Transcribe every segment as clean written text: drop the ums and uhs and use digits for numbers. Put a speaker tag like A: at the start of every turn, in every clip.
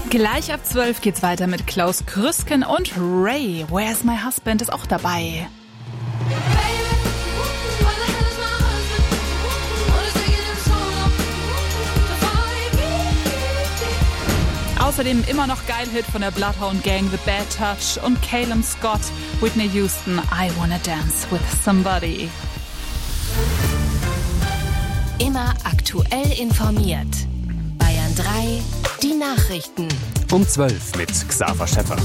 A: Gleich ab 12 geht's weiter mit Klaus Krüsken und Ray. Where's My Husband ist auch dabei. Außerdem immer noch geil Hit von der Bloodhound Gang, The Bad Touch und Calum Scott, Whitney Houston, I Wanna Dance with Somebody.
B: Immer aktuell informiert. Bayern 3, die Nachrichten.
C: Um 12 mit Xaver Schäffer.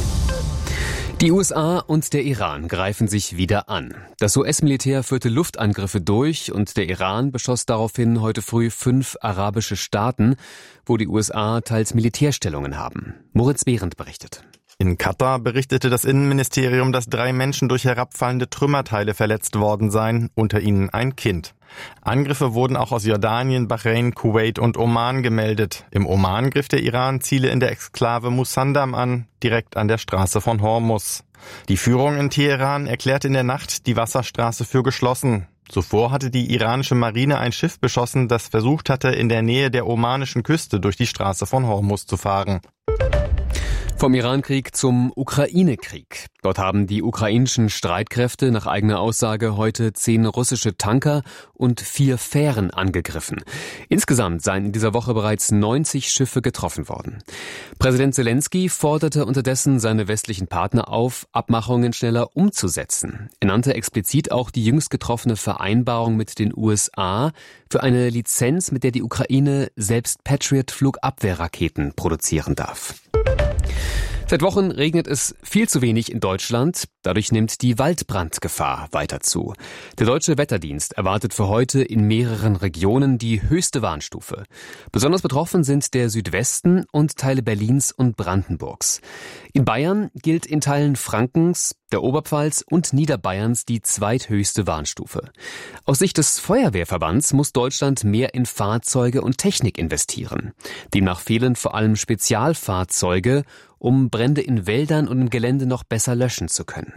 C: Die USA und der Iran greifen sich wieder an. Das US-Militär führte Luftangriffe durch und der Iran beschoss daraufhin heute früh 5 arabische Staaten, wo die USA teils Militärstellungen haben. Moritz Behrendt berichtet.
D: In Katar berichtete das Innenministerium, dass 3 Menschen durch herabfallende Trümmerteile verletzt worden seien, unter ihnen ein Kind. Angriffe wurden auch aus Jordanien, Bahrain, Kuwait und Oman gemeldet. Im Oman griff der Iran Ziele in der Exklave Musandam an, direkt an der Straße von Hormuz. Die Führung in Teheran erklärte in der Nacht die Wasserstraße für geschlossen. Zuvor hatte die iranische Marine ein Schiff beschossen, das versucht hatte, in der Nähe der omanischen Küste durch die Straße von Hormuz zu fahren.
C: Vom Irankrieg zum Ukraine-Krieg. Dort haben die ukrainischen Streitkräfte nach eigener Aussage heute 10 russische Tanker und 4 Fähren angegriffen. Insgesamt seien in dieser Woche bereits 90 Schiffe getroffen worden. Präsident Zelensky forderte unterdessen seine westlichen Partner auf, Abmachungen schneller umzusetzen. Er nannte explizit auch die jüngst getroffene Vereinbarung mit den USA für eine Lizenz, mit der die Ukraine selbst Patriot-Flugabwehrraketen produzieren darf. Seit Wochen regnet es viel zu wenig in Deutschland. Dadurch nimmt die Waldbrandgefahr weiter zu. Der Deutsche Wetterdienst erwartet für heute in mehreren Regionen die höchste Warnstufe. Besonders betroffen sind der Südwesten und Teile Berlins und Brandenburgs. In Bayern gilt in Teilen Frankens, der Oberpfalz und Niederbayerns die zweithöchste Warnstufe. Aus Sicht des Feuerwehrverbands muss Deutschland mehr in Fahrzeuge und Technik investieren. Demnach fehlen vor allem Spezialfahrzeuge, um Brände in Wäldern und im Gelände noch besser löschen zu können.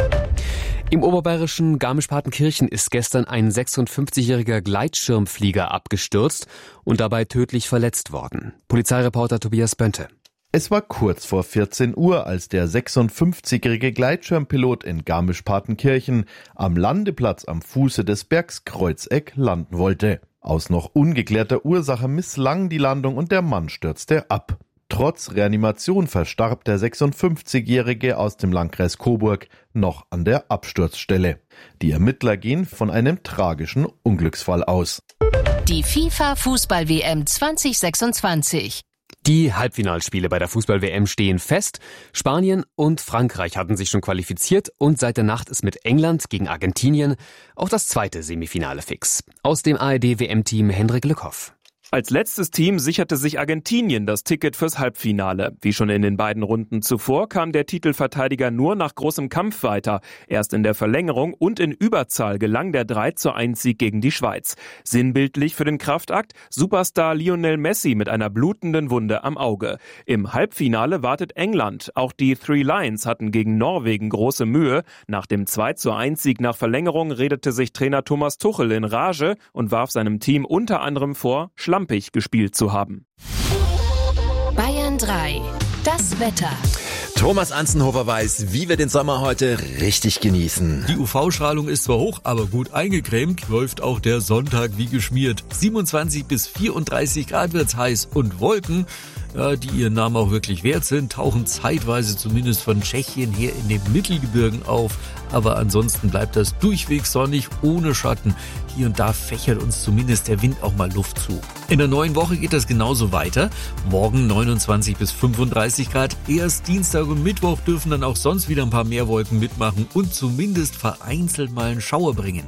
C: Im oberbayerischen Garmisch-Partenkirchen ist gestern ein 56-jähriger Gleitschirmflieger abgestürzt und dabei tödlich verletzt worden. Polizeireporter Tobias Bönte.
E: Es war kurz vor 14 Uhr, als der 56-jährige Gleitschirmpilot in Garmisch-Partenkirchen am Landeplatz am Fuße des Bergs Kreuzeck landen wollte. Aus noch ungeklärter Ursache misslang die Landung und der Mann stürzte ab. Trotz Reanimation verstarb der 56-Jährige aus dem Landkreis Coburg noch an der Absturzstelle. Die Ermittler gehen von einem tragischen Unglücksfall aus.
B: Die FIFA-Fußball-WM 2026.
C: Die Halbfinalspiele bei der Fußball-WM stehen fest. Spanien und Frankreich hatten sich schon qualifiziert und seit der Nacht ist mit England gegen Argentinien auch das zweite Semifinale fix. Aus dem ARD-WM-Team Hendrik Lückhoff.
F: Als letztes Team sicherte sich Argentinien das Ticket fürs Halbfinale. Wie schon in den beiden Runden zuvor kam der Titelverteidiger nur nach großem Kampf weiter. Erst in der Verlängerung und in Überzahl gelang der 3:1-Sieg gegen die Schweiz. Sinnbildlich für den Kraftakt Superstar Lionel Messi mit einer blutenden Wunde am Auge. Im Halbfinale wartet England. Auch die Three Lions hatten gegen Norwegen große Mühe. Nach dem 2:1-Sieg nach Verlängerung redete sich Trainer Thomas Tuchel in Rage und warf seinem Team unter anderem vor, schlampig gespielt zu haben.
B: Bayern 3, das Wetter.
G: Thomas Anzenhofer weiß, wie wir den Sommer heute richtig genießen.
H: Die UV-Strahlung ist zwar hoch, aber gut eingecremt läuft auch der Sonntag wie geschmiert. 27 bis 34 Grad wird's heiß und Wolken, die ihren Namen auch wirklich wert sind, tauchen zeitweise zumindest von Tschechien her in den Mittelgebirgen auf. Aber ansonsten bleibt das durchweg sonnig, ohne Schatten. Hier und da fächert uns zumindest der Wind auch mal Luft zu. In der neuen Woche geht das genauso weiter. Morgen 29 bis 35 Grad. Erst Dienstag und Mittwoch dürfen dann auch sonst wieder ein paar mehr Wolken mitmachen und zumindest vereinzelt mal einen Schauer bringen.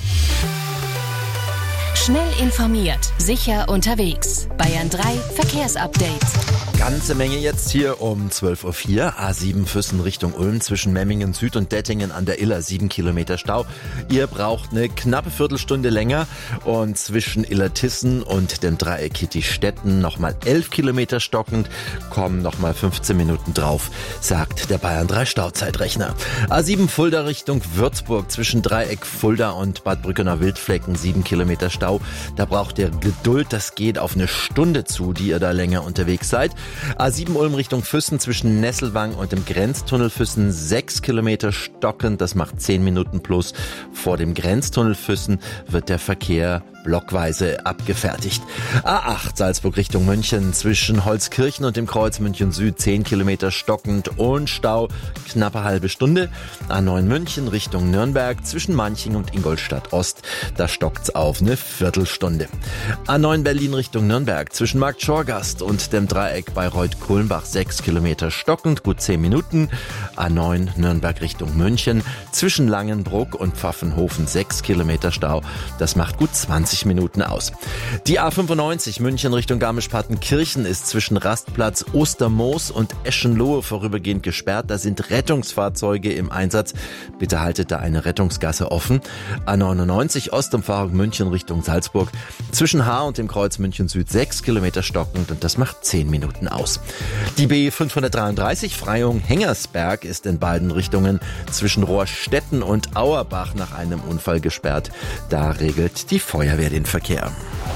B: Schnell informiert, sicher unterwegs. Bayern 3 Verkehrsupdate.
G: Ganze Menge jetzt hier um 12.04 Uhr. A7 Füssen Richtung Ulm zwischen Memmingen Süd und Dettingen an der Iller 7 Kilometer Stau. Ihr braucht eine knappe Viertelstunde länger und zwischen Illertissen und dem Dreieck Kittistetten nochmal 11 Kilometer stockend, kommen nochmal 15 Minuten drauf, sagt der Bayern 3 Stauzeitrechner. A7 Fulda Richtung Würzburg zwischen Dreieck Fulda und Bad Brückener Wildflecken 7 Kilometer Stau. Stau. Da braucht ihr Geduld, das geht auf eine Stunde zu, die ihr da länger unterwegs seid. A7 Ulm Richtung Füssen zwischen Nesselwang und dem Grenztunnel Füssen 6 Kilometer stockend, das macht 10 Minuten plus. Vor dem Grenztunnel Füssen wird der Verkehr blockweise abgefertigt. A8 Salzburg Richtung München zwischen Holzkirchen und dem Kreuz München Süd 10 Kilometer stockend und Stau, knappe halbe Stunde. A9 München Richtung Nürnberg zwischen Manching und Ingolstadt Ost, da stockt's auf eine Viertelstunde. A9 Berlin Richtung Nürnberg zwischen Markt Schorgast und dem Dreieck Bayreuth-Kulmbach 6 Kilometer stockend, gut 10 Minuten. A9 Nürnberg Richtung München zwischen Langenbruck und Pfaffenhofen 6 Kilometer Stau, das macht gut 20 Minuten aus. Die A95 München Richtung Garmisch-Partenkirchen ist zwischen Rastplatz Ostermoos und Eschenlohe vorübergehend gesperrt. Da sind Rettungsfahrzeuge im Einsatz. Bitte haltet da eine Rettungsgasse offen. A99 Ostumfahrung München Richtung Salzburg zwischen Haar und dem Kreuz München Süd 6 Kilometer stockend und das macht 10 Minuten aus. Die B533 Freyung Hengersberg ist in beiden Richtungen zwischen Rohrstetten und Auerbach nach einem Unfall gesperrt. Da regelt die Feuerwehr den Verkehr.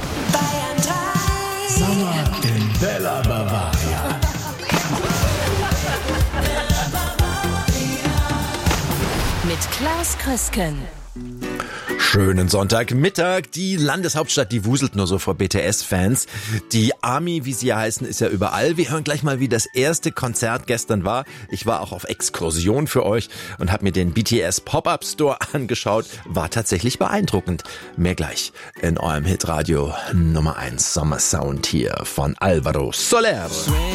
I: Sommer in Bella Bavaria.
B: Mit Klaus Krüsken.
G: Schönen Sonntagmittag. Die Landeshauptstadt, die wuselt nur so vor BTS-Fans. Die Army, wie sie ja heißen, ist ja überall. Wir hören gleich mal, wie das erste Konzert gestern war. Ich war auch auf Exkursion für euch und habe mir den BTS Pop-Up Store angeschaut. War tatsächlich beeindruckend. Mehr gleich in eurem Hitradio Nummer 1 Sommersound hier von Alvaro Soler.